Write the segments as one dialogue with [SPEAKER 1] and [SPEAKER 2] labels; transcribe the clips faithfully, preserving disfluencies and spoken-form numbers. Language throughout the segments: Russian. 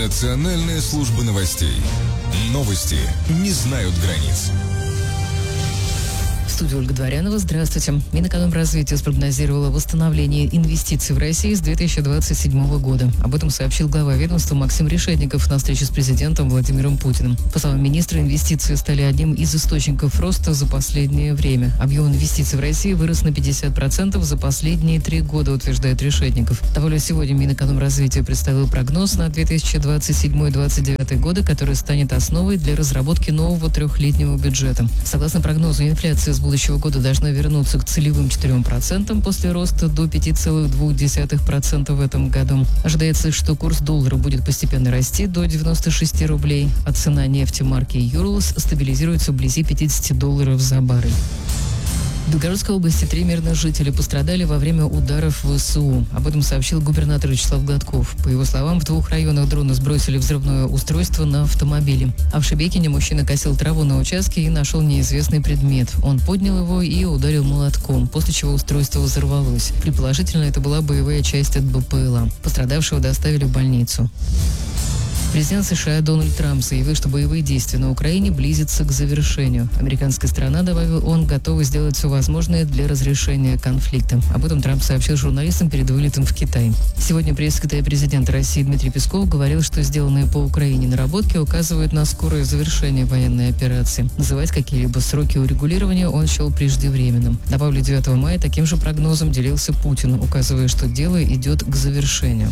[SPEAKER 1] Национальная служба новостей. Новости не знают границ.
[SPEAKER 2] В студии Ольга Дворянова. Здравствуйте. Минэкономразвитие спрогнозировало восстановление инвестиций в России с две тысячи двадцать седьмого года. Об этом сообщил глава ведомства Максим Решетников на встрече с президентом Владимиром Путиным. По словам министра, инвестиции стали одним из источников роста за последнее время. Объем инвестиций в России вырос на пятьдесят процентов за последние три года, утверждает Решетников. Того ли сегодня Минэкономразвитие представил прогноз на две тысячи двадцать седьмой — две тысячи двадцать девятый годы, который станет основой для разработки нового трехлетнего бюджета. Согласно прогнозу, инфляция с будущего года должна вернуться к целевым четырем процентам после роста до пяти целых двух десятых процента в этом году. Ожидается, что курс доллара будет постепенно расти до девяноста шести рублей, а цена нефти марки Urals стабилизируется вблизи пятидесяти долларов за баррель. В Белгородской области три мирных жителя пострадали во время ударов ВСУ. Об этом сообщил губернатор Вячеслав Гладков. По его словам, в двух районах дроны сбросили взрывное устройство на автомобиле. А в Шебекине мужчина косил траву на участке и нашел неизвестный предмет. Он поднял его и ударил молотком, после чего устройство взорвалось. Предположительно, это была боевая часть от БПЛА. Пострадавшего доставили в больницу. Президент США Дональд Трамп заявил, что боевые действия на Украине близятся к завершению. Американская сторона, добавил он, готова сделать все возможное для разрешения конфликта. Об этом Трамп сообщил журналистам перед вылетом в Китай. Сегодня пресс-секретарь президента России Дмитрий Песков говорил, что сделанные по Украине наработки указывают на скорое завершение военной операции. Называть какие-либо сроки урегулирования он счел преждевременным. Добавлю, девятого мая таким же прогнозом делился Путин, указывая, что дело идет к завершению.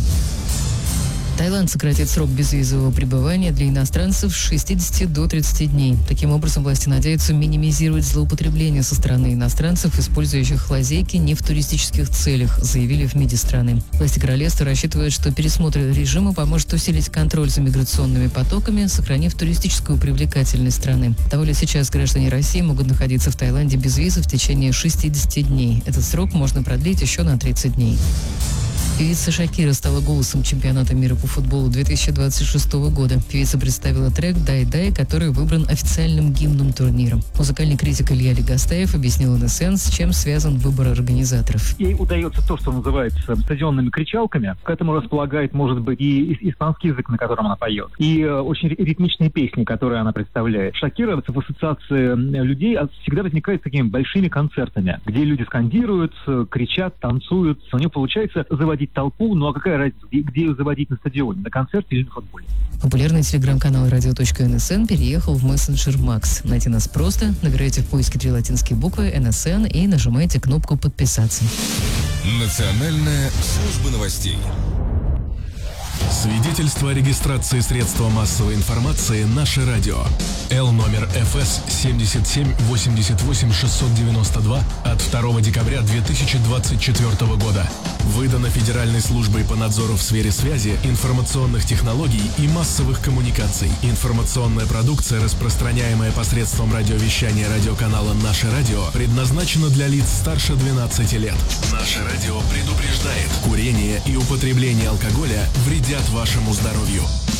[SPEAKER 2] Таиланд сократит срок безвизового пребывания для иностранцев с шестидесяти до тридцати дней. Таким образом, власти надеются минимизировать злоупотребление со стороны иностранцев, использующих лазейки не в туристических целях, заявили в МИДе страны. Власти королевства рассчитывают, что пересмотр режима поможет усилить контроль за миграционными потоками, сохранив туристическую привлекательность страны. Того ли сейчас граждане России могут находиться в Таиланде без визы в течение шестидесяти дней. Этот срок можно продлить еще на тридцать дней. Певица Шакира стала голосом чемпионата мира по футболу две тысячи двадцать шестого года. Певица представила трек «Дай Дай», который выбран официальным гимном турнира. Музыкальный критик Илья Легостаев объяснил эн эс эн, с чем связан выбор организаторов.
[SPEAKER 3] Ей удается то, что называется стадионными кричалками. К этому располагает, может быть, и испанский язык, на котором она поет, и э, очень ритмичные песни, которые она представляет. Шакира в ассоциации людей всегда возникает с такими большими концертами, где люди скандируют, кричат, танцуют. У нее получается заводить толпу, ну а какая разница, где ее заводить на стадионе, на концерте или на футболе?
[SPEAKER 2] Популярный телеграм-канал радио точка эн эс эн переехал в мессенджер Макс. Найти нас просто. Набирайте в поиске три латинские буквы эн эс эн и нажимайте кнопку «Подписаться».
[SPEAKER 1] Национальная служба новостей.
[SPEAKER 4] Свидетельство о регистрации средства массовой информации «Наше радио». Л номер эф эс семь семь восемь восемь шесть девять два от второго декабря две тысячи двадцать четвёртого года. Выдано Федеральной службой по надзору в сфере связи, информационных технологий и массовых коммуникаций. Информационная продукция, распространяемая посредством радиовещания радиоканала «Наше радио», предназначена для лиц старше двенадцати лет. «Наше радио» предупреждает: курение и употребление алкоголя вредят вашему здоровью.